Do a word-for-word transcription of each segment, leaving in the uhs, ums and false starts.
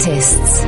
Scientists.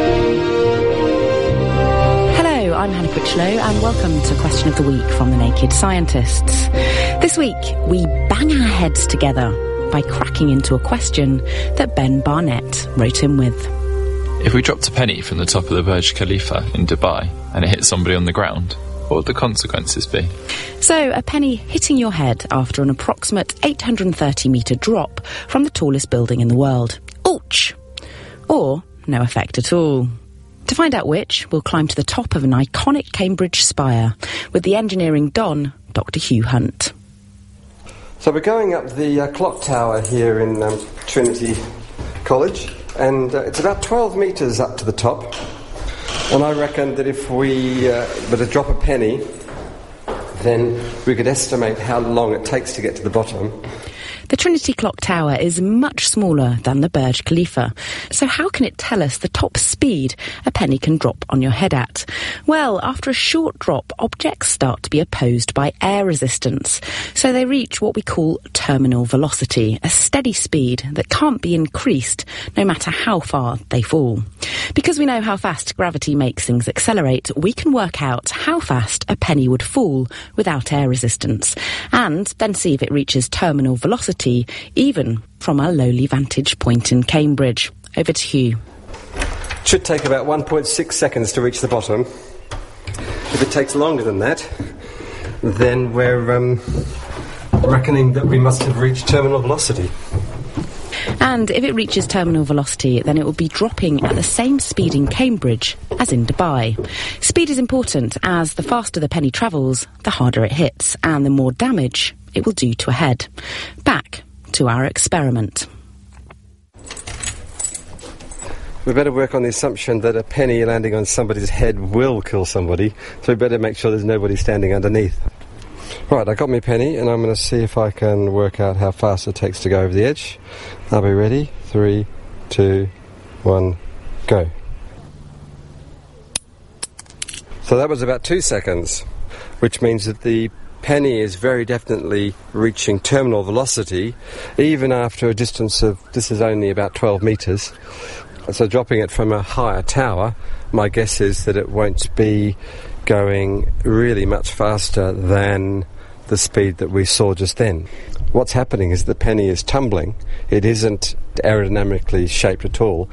Hello, I'm Hannah Critchlow and welcome to Question of the Week from The Naked Scientists. This week, we bang our heads together by cracking into a question that Ben Barnett wrote in with. If we dropped a penny from the top of the Burj Khalifa in Dubai and it hit somebody on the ground, what would the consequences be? So, a penny hitting your head after an approximate eight hundred thirty metre drop from the tallest building in the world. Ouch! Or no effect at all. To find out which, we'll climb to the top of an iconic Cambridge spire with the engineering don, Doctor Hugh Hunt. So we're going up the uh, clock tower here in um, Trinity College, and uh, it's about twelve metres up to the top. And I reckon that if we uh, were to drop a penny, then we could estimate how long it takes to get to the bottom. The Trinity Clock Tower is much smaller than the Burj Khalifa. So how can it tell us the top speed a penny can drop on your head at? Well, after a short drop, objects start to be opposed by air resistance. So they reach what we call terminal velocity, a steady speed that can't be increased no matter how far they fall. Because we know how fast gravity makes things accelerate, we can work out how fast a penny would fall without air resistance, and then see if it reaches terminal velocity even from our lowly vantage point in Cambridge. Over to Hugh. It should take about one point six seconds to reach the bottom. If it takes longer than that, then we're um, reckoning that we must have reached terminal velocity. And if it reaches terminal velocity, then it will be dropping at the same speed in Cambridge as in Dubai. Speed is important, as the faster the penny travels, the harder it hits, and the more damage it will do to a head. Back to our experiment. We better work on the assumption that a penny landing on somebody's head will kill somebody, so we better make sure there's nobody standing underneath. Right, I got my penny, and I'm going to see if I can work out how fast it takes to go over the edge. I'll be ready. Three, two, one, go. So that was about two seconds, which means that the penny is very definitely reaching terminal velocity, even after a distance of, this is only about twelve metres. So dropping it from a higher tower, my guess is that it won't be going really much faster than the speed that we saw just then. What's happening is the penny is tumbling. It isn't aerodynamically shaped at all.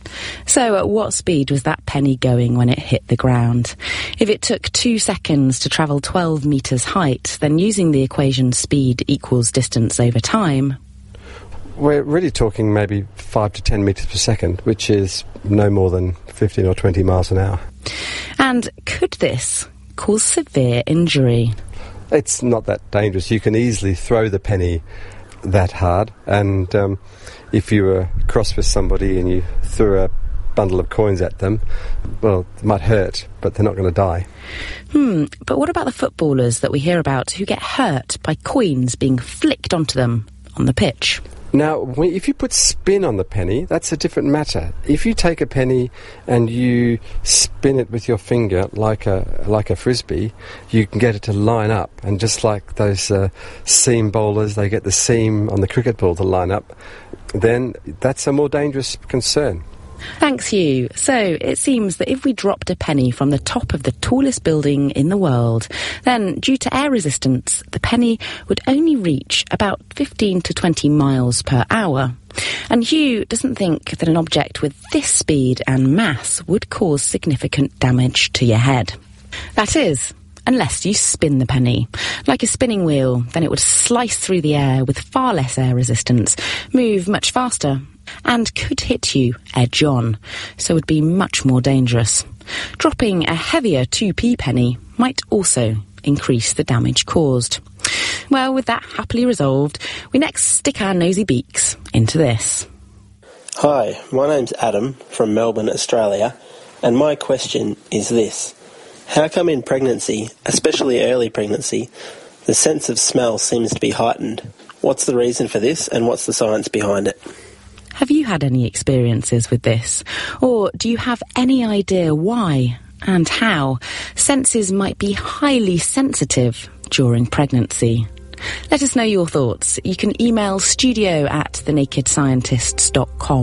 So at what speed was that penny going when it hit the ground? If it took two seconds to travel twelve metres height, then using the equation speed equals distance over time, we're really talking maybe five to ten metres per second, which is no more than fifteen or twenty miles an hour. And could this cause severe injury? It's not that dangerous. You can easily throw the penny that hard, and um, if you were cross with somebody and you threw a bundle of coins at them, well, it might hurt, but they're not going to die. Hmm, but what about the footballers that we hear about who get hurt by coins being flicked onto them on the pitch? Now, when, if you put spin on the penny, that's a different matter. If you take a penny and you spin it with your finger like a like a frisbee, you can get it to line up. And just like those uh, seam bowlers, they get the seam on the cricket ball to line up, then that's a more dangerous concern. Thanks, Hugh. So, it seems that if we dropped a penny from the top of the tallest building in the world, then, due to air resistance, the penny would only reach about fifteen to twenty miles per hour. And Hugh doesn't think that an object with this speed and mass would cause significant damage to your head. That is, unless you spin the penny. Like a spinning wheel, then it would slice through the air with far less air resistance, move much faster, and could hit you edge on, so would be much more dangerous. Dropping a heavier two p penny might also increase the damage caused. Well, with that happily resolved, we next stick our nosy beaks into this. Hi, my name's Adam from Melbourne, Australia, and my question is this. How come in pregnancy, especially early pregnancy, the sense of smell seems to be heightened? What's the reason for this, and what's the science behind it? Have you had any experiences with this? Or do you have any idea why and how senses might be highly sensitive during pregnancy? Let us know your thoughts. You can email studio at the naked scientists dot com.